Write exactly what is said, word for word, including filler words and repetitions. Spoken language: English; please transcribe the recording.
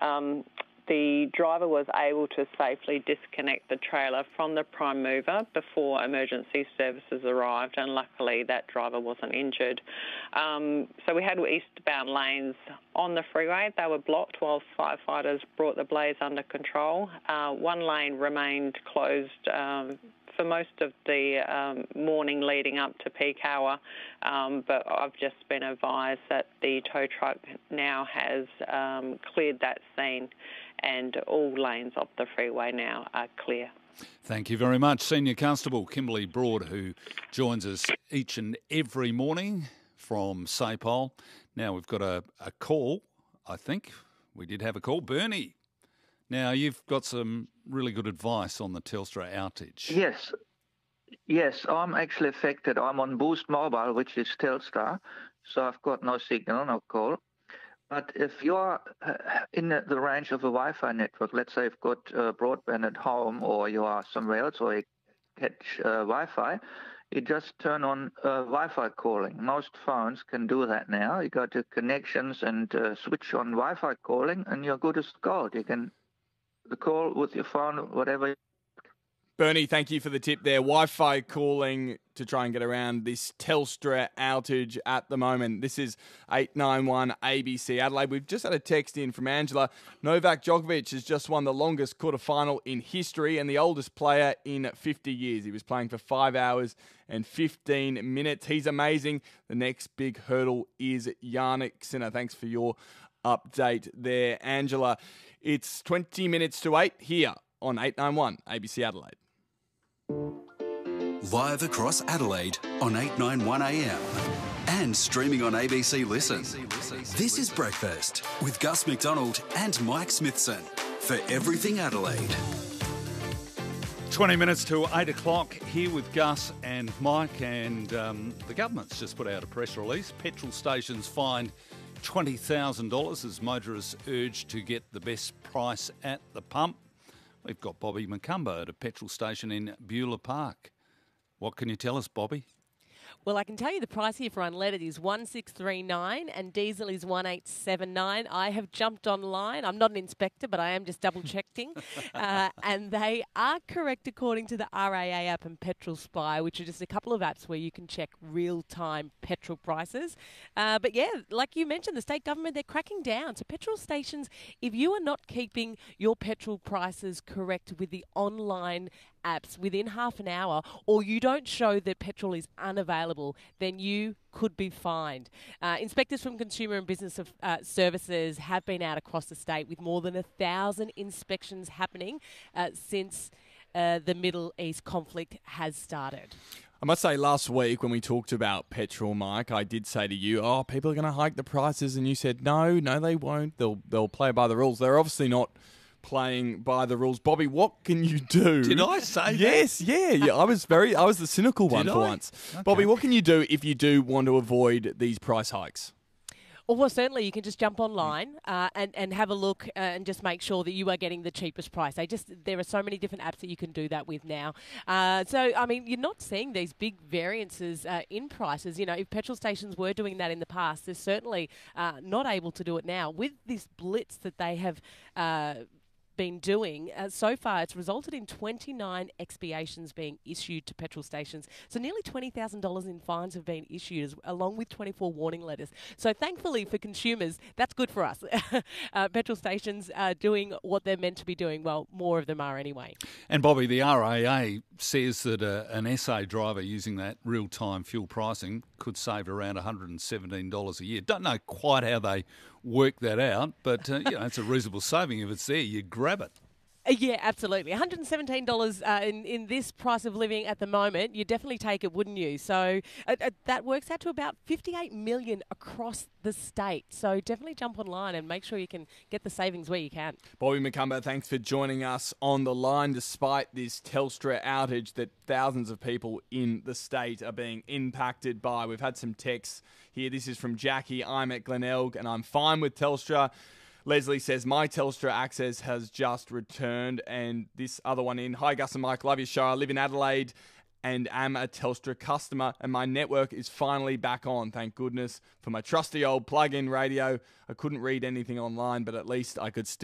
um, the driver was able to safely disconnect the trailer from the prime mover before emergency services arrived, and luckily that driver wasn't injured. Um, so we had eastbound lanes on the freeway. They were blocked while firefighters brought the blaze under control. Uh, one lane remained closed um, for most of the um, morning leading up to peak hour, um, but I've just been advised that the tow truck now has um, cleared that scene, and all lanes of the freeway now are clear. Thank you very much. Senior Constable Kimberly Broad, who joins us each and every morning from Sapole. Now we've got a, a call, I think. We did have a call. Bernie, now you've got some really good advice on the Telstra outage. Yes. Yes, I'm actually affected. I'm on Boost Mobile, which is Telstra, so I've got no signal, no call. But if you're in the range of a Wi-Fi network, let's say you've got uh, broadband at home, or you are somewhere else, or you catch uh, Wi-Fi, you just turn on uh, Wi-Fi calling. Most phones can do that now. You go to connections and uh, switch on Wi-Fi calling, and you're good as gold. You can call with your phone, whatever. Bernie, thank you for the tip there. Wi-Fi calling to try and get around this Telstra outage at the moment. This is eight nine one A B C Adelaide. We've just had a text in from Angela. Novak Djokovic has just won the longest quarterfinal in history and the oldest player in fifty years. He was playing for five hours and fifteen minutes. He's amazing. The next big hurdle is Yannick Sinner. Thanks for your update there, Angela. It's twenty minutes to eight here on eight nine one A B C Adelaide. Live across Adelaide on eight ninety-one A M and streaming on A B C Listen. This is Breakfast with Gus McDonald and Mike Smithson for Everything Adelaide. twenty minutes to eight o'clock here with Gus and Mike, and um, the government's just put out a press release. Petrol stations fined twenty thousand dollars as motorists urged to get the best price at the pump. We've got Bobby McCumber at a petrol station in Beulah Park. What can you tell us, Bobby? Well, I can tell you the price here for unleaded is one six three nine and diesel is one eight seven nine. I have jumped online. I'm not an inspector, but I am just double checking. uh, and they are correct according to the R A A app and Petrol Spy, which are just a couple of apps where you can check real-time petrol prices. Uh, but yeah, like you mentioned, the state government, they're cracking down. So petrol stations, if you are not keeping your petrol prices correct with the online apps within half an hour, or you don't show that petrol is unavailable, then you could be fined. Uh, inspectors from Consumer and Business of, uh, Services have been out across the state with more than a thousand inspections happening uh, since uh, the Middle East conflict has started. I must say, last week when we talked about petrol, Mike, I did say to you, oh, people are going to hike the prices, and you said, no, no, they won't. They'll they'll play by the rules. They're obviously not playing by the rules. Bobby, what can you do? Did I say yes, that? yeah, yeah. I was very, I was the cynical one Did for I? once. Okay. Bobby, what can you do if you do want to avoid these price hikes? Well, well, certainly you can just jump online uh, and, and have a look uh, and just make sure that you are getting the cheapest price. They just There are so many different apps that you can do that with now. Uh, so, I mean, you're not seeing these big variances uh, in prices. You know, if petrol stations were doing that in the past, they're certainly uh, not able to do it now. With this blitz that they have uh, been doing, uh, so far it's resulted in twenty-nine expiations being issued to petrol stations. So nearly twenty thousand dollars in fines have been issued, as, along with twenty-four warning letters. So thankfully for consumers, that's good for us. uh, petrol stations are doing what they're meant to be doing. Well, more of them are anyway. And Bobby, the R A A says that uh, an S A driver using that real-time fuel pricing could save around one hundred seventeen dollars a year. Don't know quite how they work that out, but uh, you know, it's a reasonable saving. If it's there, you grab it. Uh, Yeah, absolutely. one hundred seventeen dollars uh, in, in this price of living at the moment, you'd definitely take it, wouldn't you? So uh, uh, that works out to about fifty-eight million dollars across the state. So definitely jump online and make sure you can get the savings where you can. Bobby McCumber, thanks for joining us on the line despite this Telstra outage that thousands of people in the state are being impacted by. We've had some texts here. This is from Jackie. I'm at Glenelg and I'm fine with Telstra. Leslie says, my Telstra access has just returned. And this other one in, hi Gus and Mike, love your show. I live in Adelaide and am a Telstra customer and my network is finally back on. Thank goodness for my trusty old plug-in radio. I couldn't read anything online, but at least I could still